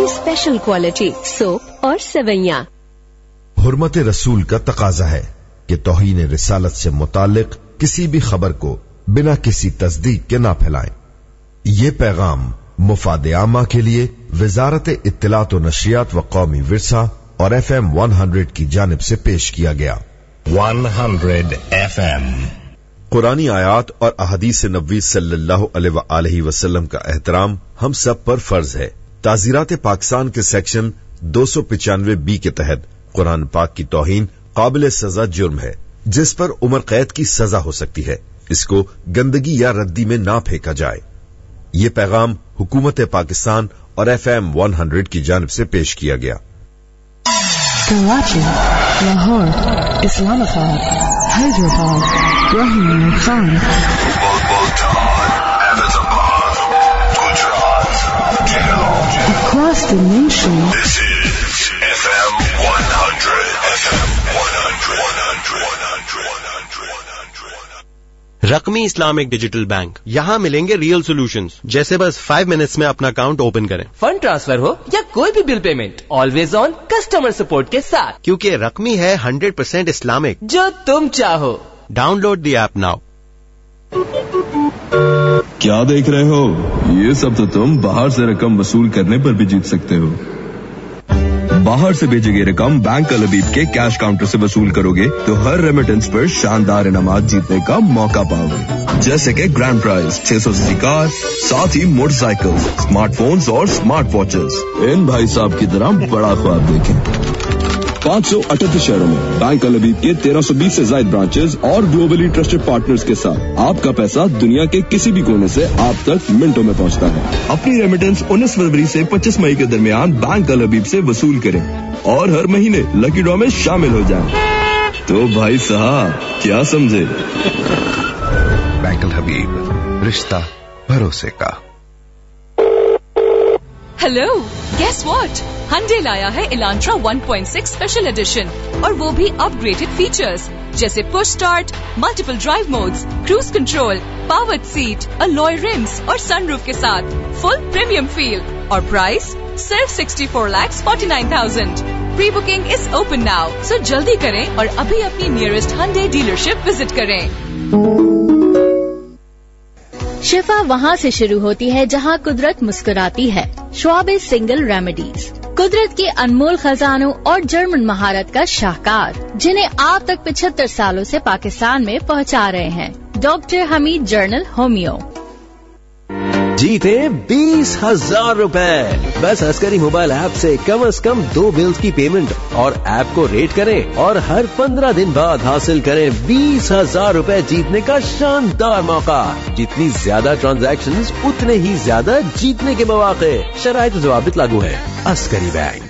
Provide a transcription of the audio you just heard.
Special quality soap और सेवैयां। हुर्मत रसूल का तकाजा है कि तौहीन रिसालत से मुतालिक किसी भी खबर को बिना किसी तस्दीक के ना फैलाएं। ये पैगाम मुफाद आमा के लिए वजारत इत्तलात व नशरियात व कौमी विरसा और FM 100 की जानिब से पेश किया गया। 100 FM। कुरानी आयात और अहदीस नबवी सल्लल्लाहु अलैहि वसल्लम का एहतराम हम सब पर फर्ज है। ताज़ीरात पाकिस्तान के सेक्शन 295B के तहत कुरान पाक की तौहीन काबिल सजा जुर्म है, जिस पर उम्र कैद की सजा हो सकती है। इसको गंदगी या रद्दी में ना फेंका जाए। ये पैगाम हुकूमत पाकिस्तान और FM 100 की जानिब से पेश किया गया। Karachi, Lahore, Islamabad, Hyderabad, Rahim Khan, across the nation. This is FM 100. FM 100. रकमी Islamic digital bank, यहाँ मिलेंगे रियल सॉल्यूशंस। जैसे बस 5 मिनट्स में अपना अकाउंट ओपन करें, फंड ट्रांसफर हो या कोई भी bill payment, always on customer support के साथ, क्योंकि रकमी है 100% इस्लामिक। जो तुम चाहो। Download the app now. क्या देख रहे हो? ये सब तो तुम बाहर से रकम वसूल करने पर भी जीत सकते हो। बाहर से भेजी गई रकम बैंक अल हबीब के कैश काउंटर से वसूल करोगे तो हर रेमिटेंस पर शानदार इनामात जीतने का मौका पाओगे, जैसे कि ग्रैंड प्राइज 600 सीसी कार, साथ ही मोटरसाइकिल, स्मार्टफोन्स और स्मार्ट वॉचेस। इन भाई साहब की तरह बड़ा ख्वाब देखें। 538 शहरों में बैंक अल हबीब के 1320 से ज्यादा ब्रांचेस और ग्लोबली ट्रस्टेड पार्टनर्स के साथ आपका पैसा दुनिया के किसी भी कोने से आप तक मिनटों में पहुंचता है। अपनी रेमिटेंस 19 फरवरी से 25 मई के दरमियान बैंक अल हबीब से वसूल करें और हर महीने लकी ड्रॉ में शामिल हो जाएं। तो भाई साहब क्या समझे? बैंक अल हबीब, रिश्ता भरोसे का। Hello, guess what? Hyundai लाया है इलांट्रा 1.6 स्पेशल एडिशन और वो भी अपग्रेडेड फीचर्स जैसे push start, multiple drive modes, cruise control, powered seat, alloy RIMS और सनरूफ के साथ फुल प्रीमियम फील और प्राइस सिर्फ 64,49,000। Pre booking is open now, सो जल्दी करें और अभी अपनी नियरेस्ट Hyundai डीलरशिप विजिट करें। शिफा वहाँ से शुरू होती है जहाँ कुदरत मुस्कुराती है। श्वाब सिंगल रेमेडीज, कुदरत के अनमोल खजानों और जर्मन महारत का शाहकार, जिन्हें आप तक 75 सालों से पाकिस्तान में पहुँचा रहे हैं। Doctor Hamid journal homeo. जीते 20,000 रुपए बस अस्करी मोबाइल ऐप से कम 2 बिल्स की पेमेंट और ऐप को रेट करें और हर 15 दिन बाद हासिल करें 20,000 रुपए जीतने का शानदार मौका। जितनी ज्यादा ट्रांजैक्शंस उतने ही ज्यादा जीतने के मौके। शराइत व ज़वाबित लागू है। अस्करी बैंक।